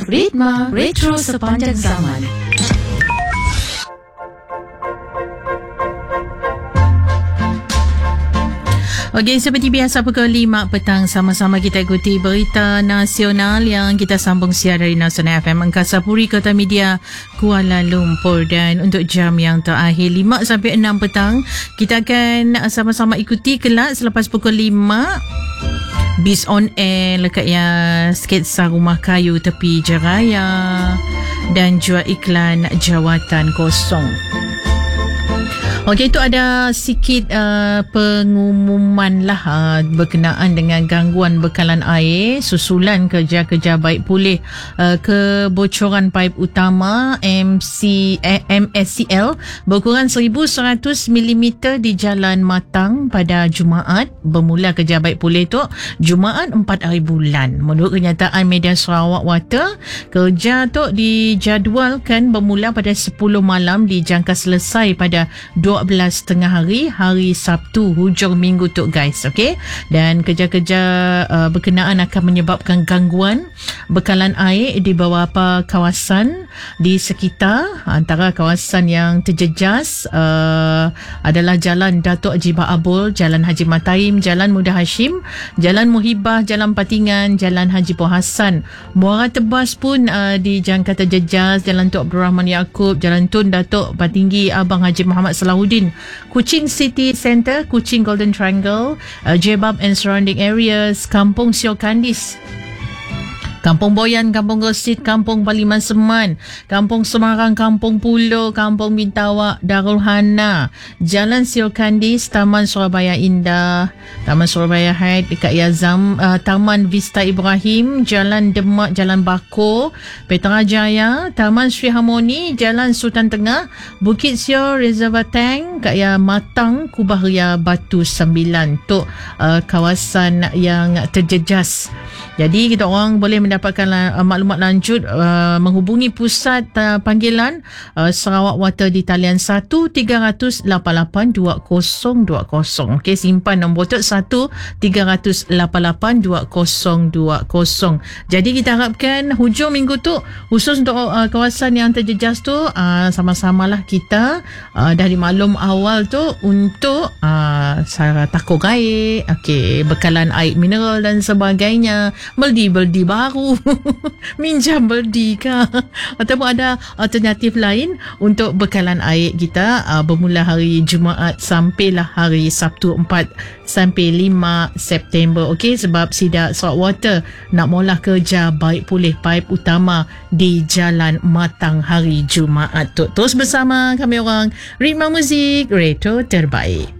Ritma Retro Sepanjang Zaman. Okey, seperti biasa pukul 5 petang sama-sama kita ikuti berita nasional yang kita sambung siar dari Nasional FM Angkasa Puri Kota Media Kuala Lumpur. Dan untuk jam yang terakhir 5 sampai 6 petang kita akan sama-sama ikuti kelak selepas pukul 5 Bis on Air lekat yang sketsa rumah kayu tepi Jeraya dan jual iklan jawatan kosong. Okey, itu ada sikit pengumuman lah berkenaan dengan gangguan bekalan air susulan kerja-kerja baik pulih kebocoran paip utama MSCL berkurang 1,100 mm di Jalan Matang pada Jumaat. Bermula kerja baik pulih tu Jumaat 4 hari bulan. Menurut kenyataan media Sarawak Water, kerja tu dijadualkan bermula pada 10 malam dijangka selesai pada 12.30 hari Sabtu hujung minggu tu guys. Okey, dan kerja-kerja berkenaan akan menyebabkan gangguan bekalan air di beberapa kawasan di sekitar. Antara kawasan yang terjejas adalah Jalan Datuk Haji Abul, Jalan Haji Mataim, Jalan Muda Hashim, Jalan Muhibah, Jalan Patingan, Jalan Haji Poh Hassan. Muara Tebas pun dijangka terjejas, Jalan Tok Abdul Rahman Yaakob, Jalan Tun Datuk Patinggi Abang Haji Muhammad Salahuddin, Kuching City Centre, Kuching Golden Triangle, Jebab and surrounding areas, Kampung Sio Kandis, Kampung Boyan, Kampung Gosit, Kampung Parlimen Seman, Kampung Semarang, Kampung Pulau, Kampung Bintawak, Darul Hana, Jalan Sio Kandis, Taman Surabaya Indah, Taman Surabaya Heights dekat Yazam, Taman Vista Ibrahim, Jalan Demak, Jalan Bako, Petrajaya, Taman Sri Harmoni, Jalan Sultan Tengah, Bukit Sio, Reservoir Tank, kat Matang, Kubah Ria, Batu 9 tu kawasan yang terjejas. Jadi kita orang boleh mendapatkan maklumat lanjut menghubungi pusat panggilan Sarawak Water di talian 1-388-2020. Okey, simpan nombor tu 1-388-2020. Jadi kita harapkan hujung minggu tu khusus untuk kawasan yang terjejas tu sama-samalah kita dah dimaklum awal tu untuk takut air, okey, bekalan air mineral dan sebagainya. Beldi baru minjam beldi kah ataupun ada alternatif lain untuk bekalan air kita bermula hari Jumaat sampailah hari Sabtu 4 sampai 5 September. Okey, sebab Sidak Sarawak Water nak mula kerja baik pulih paip utama di Jalan Matang hari Jumaat tu. Terus bersama kami orang Ritma Muzik Retro Terbaik.